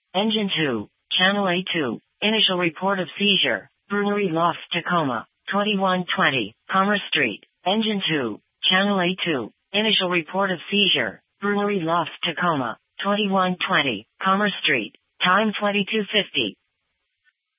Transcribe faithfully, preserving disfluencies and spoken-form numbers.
Engine two, Channel A two, initial report of seizure, Brewery Loft, Tacoma, twenty-one twenty, Commerce Street. Engine two, Channel A two, initial report of seizure, Brewery Loft, Tacoma, twenty-one twenty, Commerce Street. Time twenty-two fifty.